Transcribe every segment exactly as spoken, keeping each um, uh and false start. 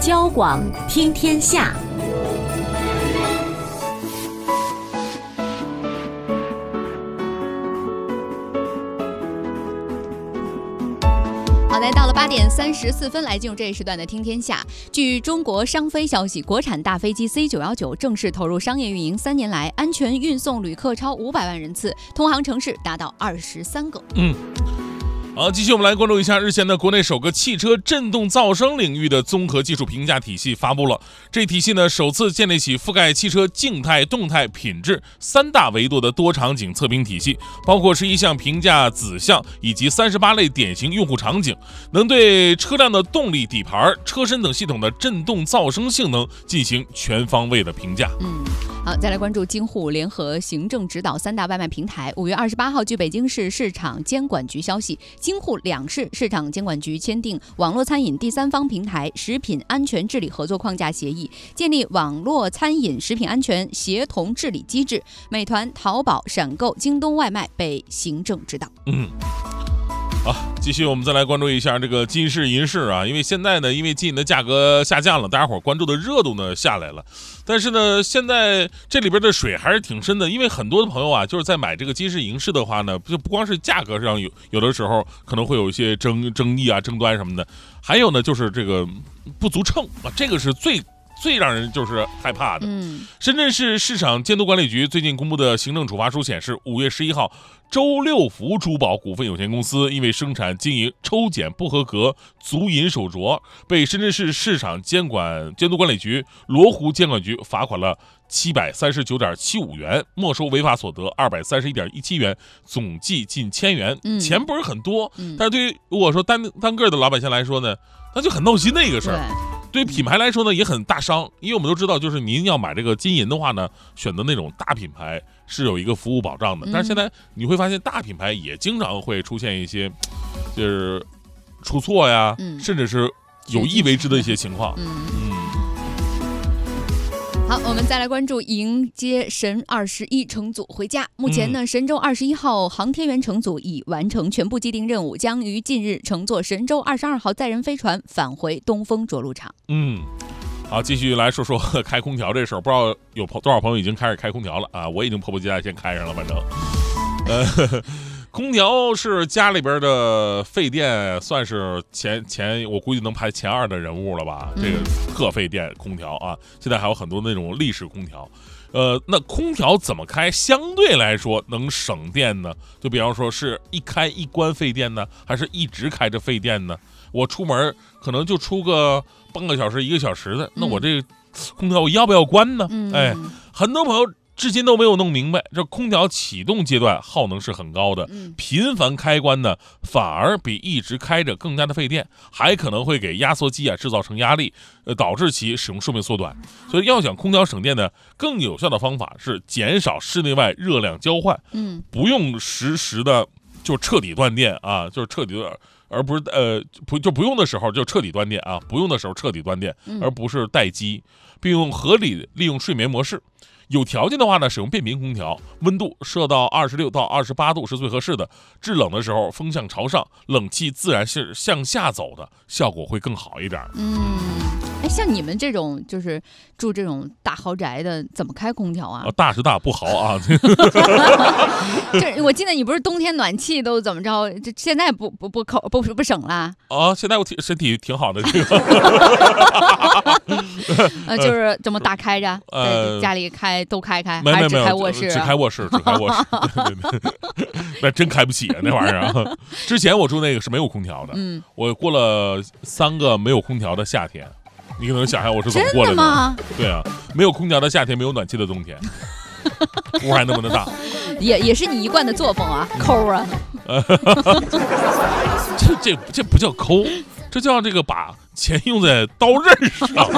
交广听天下。 好，来到了八点三十四分，来进入这一时段的听天下。据中国商飞消息，国产大飞机 C 九一九正式投入商业运营三年来，安全运送旅客超五百万人次，通航城市达到二十三个。 嗯。好，继续我们来关注一下，日前的国内首个汽车振动噪声领域的综合技术评价体系发布了。这体系呢，首次建立起覆盖汽车静态、动态、品质三大维度的多场景测评体系，包括十一项评价子项以及三十八类典型用户场景，能对车辆的动力、底盘、车身等系统的振动噪声性能进行全方位的评价。 嗯。好，再来关注京沪联合行政指导三大外卖平台。五月二十八号，据北京市市场监管局消息，京沪两市市场监管局签订网络餐饮第三方平台食品安全治理合作框架协议，建立网络餐饮食品安全协同治理机制。美团、淘宝、闪购、京东外卖被行政指导。 嗯。好，继续我们再来关注一下这个金市银市啊，因为现在呢，因为金银的价格下降了，大家伙关注的热度呢下来了，但是呢，现在这里边的水还是挺深的，因为很多的朋友啊，就是在买这个金市银市的话呢，就不光是价格上有有的时候可能会有一些争争议啊、争端什么的，还有呢就是这个不足称啊，这个是最。最让人就是害怕的。 嗯， 深圳市市场监督管理局最近公布的行政处罚书显示，五月十一号，周六福珠宝股份有限公司因为生产经营抽检不合格足银手镯，被深圳市市场监管监督管理局、罗湖监管局罚款了七百三十九点七五元，没收违法所得二百三十一点一七元，总计近千元。 嗯、 钱不是很多， 嗯、 但是对于如果说单单个的老百姓来说呢，那就很闹心的一个事儿。对于品牌来说呢，也很大伤，因为我们都知道，就是您要买这个金银的话呢，选择那种大品牌是有一个服务保障的。但是现在你会发现，大品牌也经常会出现一些，就是出错呀， 嗯、 甚至是有意为之的一些情况。 嗯。 嗯好，我们再来关注迎接神二十一乘组回家。目前呢，神舟二十一号航天员乘组已完成全部既定任务，将于近日乘坐神舟二十二号载人飞船返回东风着陆场。 嗯，好，继续来说说开空调这事儿，不知道有多少朋友已经开始开空调了啊？我已经迫不及待先开上了，反正，呃。空调是家里边的费电，算是前前我估计能排前二的人物了吧？这个特费电空调啊，现在还有很多那种立式空调。呃，那空调怎么开相对来说能省电呢？就比方说是一开一关费电呢，还是一直开着费电呢？我出门可能就出个半个小时一个小时的，那我这空调我要不要关呢？ 嗯、 哎，很多朋友至今都没有弄明白，这空调启动阶段耗能是很高的， 嗯、 频繁开关呢，反而比一直开着更加的费电，还可能会给压缩机啊制造成压力，呃，导致其使用寿命缩短。所以要想空调省电呢，更有效的方法是减少室内外热量交换， 嗯， 不用实时的就彻底断电啊，就是彻底的。而不是呃不就不用的时候就彻底断电啊，不用的时候彻底断电，而不是待机，并用合理利用睡眠模式。有条件的话呢，使用变频空调，温度设到二十六到二十八度是最合适的。制冷的时候风向朝上，冷气自然是向下走的，效果会更好一点。 嗯，哎，像你们这种就是住这种大豪宅的，怎么开空调啊？ 啊大是大不豪啊。 这我记得你不是冬天暖气都怎么着？这现在不不不扣不不省了啊？现在我体身体挺好的，这个。 呃，就是这么大开着， 呃， 家里开。都开开， 没还是只开卧室、啊？ 只开卧室，只开卧室。对对对，那真开不起啊，那玩意儿啊！之前我住那个是没有空调的， 嗯， 我过了三个没有空调的夏天，你可能想象我是怎么过来的？ 真的吗？ 对啊，没有空调的夏天，没有暖气的冬天，屋还那么的大， 也也是你一贯的作风啊，抠啊！ 这这这不叫抠，这叫这个把钱用在刀刃上。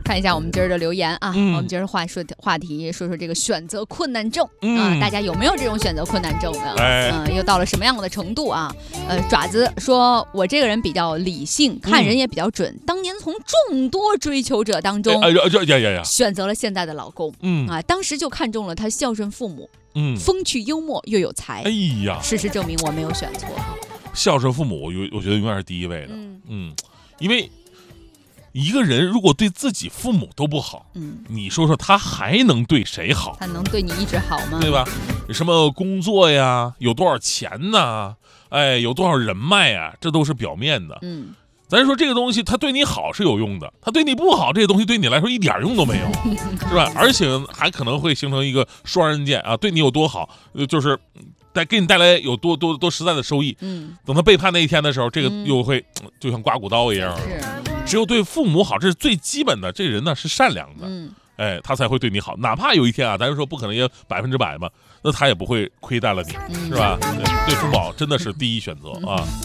看一下我们今儿的留言啊， 嗯、 我们今儿话说话题说说这个选择困难症、 嗯、 啊，大家有没有这种选择困难症呢？ 哎， 嗯、呃，又到了什么样的程度啊？呃，爪子说，我这个人比较理性，看人也比较准。嗯、当年从众多追求者当中， 哎呀呀呀呀， 选择了现在的老公。嗯啊，当时就看中了他孝顺父母，嗯，风趣幽默又有才。 哎呀， 事实证明我没有选错。 孝顺父母，我我觉得永远是第一位的。嗯嗯，因为。一个人如果对自己父母都不好，嗯，你说说他还能对谁好？ 他能对你一直好吗？ 对吧？什么工作呀，有多少钱呐？哎，有多少人脉呀？这都是表面的。嗯，咱说这个东西，他对你好是有用的，他对你不好，这个东西对你来说一点用都没有，是吧？而且还可能会形成一个双刃剑啊！对你有多好，就是带给你带来有多多多实在的收益。嗯，等他背叛那一天的时候，这个又会、嗯、就像刮骨刀一样。 是。 只有对父母好，这是最基本的。这人呢是善良的，嗯，哎，他才会对你好。哪怕有一天啊，咱就说不可能也百分之百嘛，那他也不会亏待了你，嗯、是吧？对, 对父母好真的是第一选择、嗯、啊。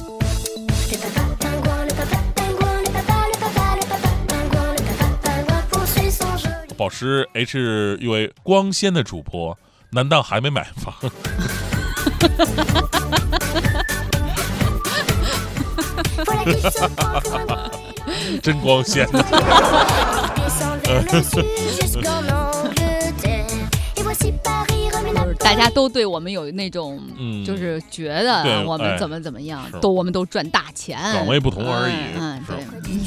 宝石 H 一位光鲜的主播，难道还没买房？真光鲜大家都对我们有那种、嗯、就是觉得我们怎么怎么样、哎、都我们都赚大钱， 岗位不同而已。 嗯，对。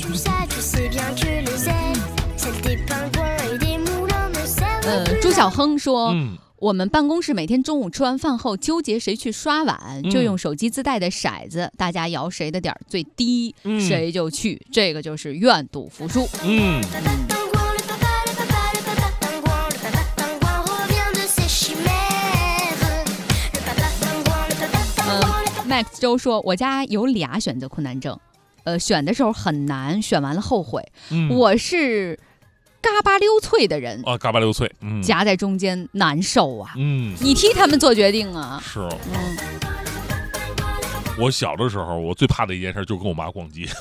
呃，朱小亨说、嗯我们办公室每天中午吃完饭后纠结谁去刷碗、嗯、就用手机自带的骰子，大家摇谁的点最低、嗯、谁就去，这个就是愿赌服输。嗯嗯 Max 周说，我家有俩选择困难症，呃，选的时候很难，选完了后悔。嗯、我是嘎巴溜脆的人啊，嘎巴溜脆，嗯， 夹在中间难受啊，嗯，你替他们做决定啊， 是，嗯，我小的时候，我最怕的一件事就是跟我妈逛街，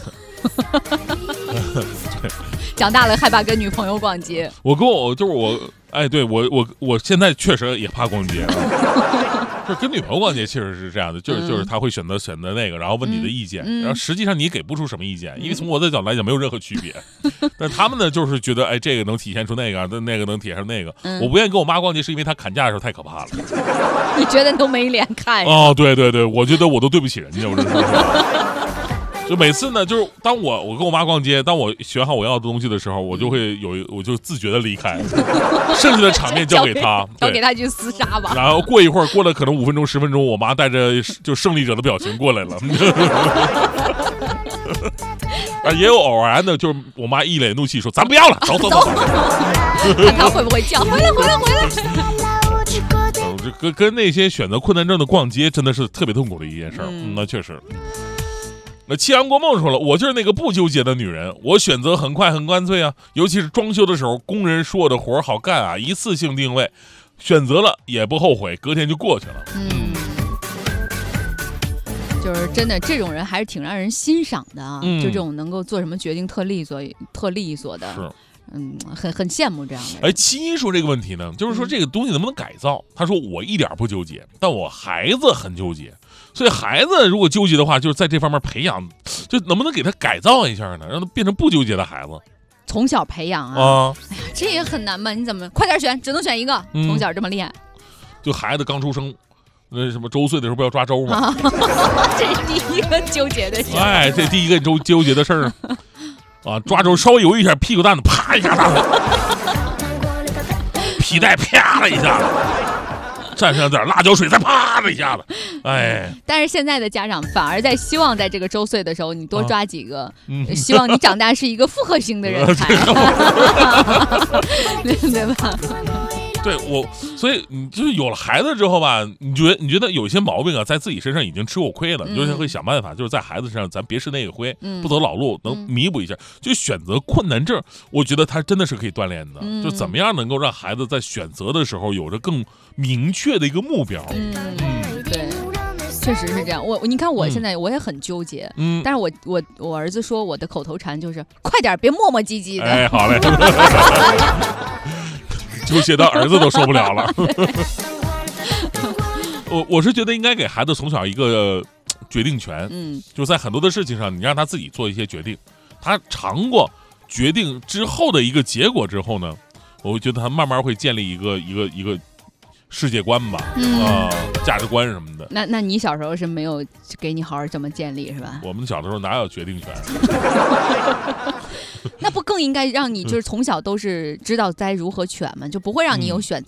长大了害怕跟女朋友逛街， 我跟我就是我，哎，对我我我现在确实也怕逛街。就是跟女朋友逛街其实是这样的，就是就是他会选择选择那个，然后问你的意见，嗯、然后实际上你给不出什么意见，因为从我的角度来讲没有任何区别。但是他们呢，就是觉得哎，这个能体现出那个，那个能体现出那个。嗯、我不愿意跟我妈逛街，是因为她砍价的时候太可怕了。 你觉得都没脸看？ 哦，对对对，我觉得我都对不起人家，我真是。就每次呢，就是当我我跟我妈逛街，当我选好我要的东西的时候，我就会有我就自觉的离开，剩下的场面交给她， 交给她去厮杀吧。 然后过一会儿，过了可能五分钟十分钟，我妈带着就胜利者的表情过来了。啊，也有偶然的，就是我妈一脸怒气说：“咱不要了，走走走。” 看她会不会叫回来回来回来。 嗯，这跟跟那些选择困难症的逛街真的是特别痛苦的一件事儿。嗯，那确实。那七阳国梦说了，我就是那个不纠结的女人，我选择很快很干脆啊，尤其是装修的时候，工人说我的活好干啊，一次性定位，选择了也不后悔，隔天就过去了。 嗯，就是真的这种人还是挺让人欣赏的啊，嗯、就这种能够做什么决定特利索、特利索的。 是。 嗯，很很羡慕这样的人。 哎，七一说这个问题呢，就是说这个东西能不能改造？他说我一点不纠结，但我孩子很纠结，所以孩子如果纠结的话，就是在这方面培养，就能不能给他改造一下呢？让他变成不纠结的孩子。 从小培养啊，啊哎呀，这也很难吧？你怎么快点选？只能选一个。嗯、从小这么厉害， 就孩子刚出生，那什么周岁的时候不要抓周吗？啊、 这是第一个纠结的事。 哎，这第一个周纠结的事儿。啊，抓住稍微犹豫一下，屁股蛋子啪一下大腿，皮带啪了一下子，蘸上点辣椒水再啪的一下子，哎。 但是现在的家长反而在希望在这个周岁的时候，你多抓几个，啊嗯、希望你长大是一个复合型的人才，对对吧？ 对我，所以你就是有了孩子之后吧，你觉得你觉得有些毛病啊，在自己身上已经吃过亏了，你就会想办法，就是在孩子身上咱别吃那个亏，嗯、不走老路，能弥补一下。嗯、就选择困难症，我觉得他真的是可以锻炼的，嗯、就怎么样能够让孩子在选择的时候有着更明确的一个目标。 嗯，对。 确实是这样。我你看我现在我也很纠结， 嗯， 但是我我我儿子说我的口头禅就是快点，别磨磨唧唧的。 哎，好嘞，纠结到儿子都受不了了。我我是觉得应该给孩子从小一个决定权， 嗯， 就在很多的事情上，你让他自己做一些决定，他尝过决定之后的一个结果之后呢，我会觉得他慢慢会建立一个一个一个世界观吧，啊、 嗯呃，价值观什么的。 那那你小时候是没有给你好好这么建立是吧？ 我们小的时候哪有决定权？ 那不更应该让你就是从小都是知道该如何选吗？就不会让你有选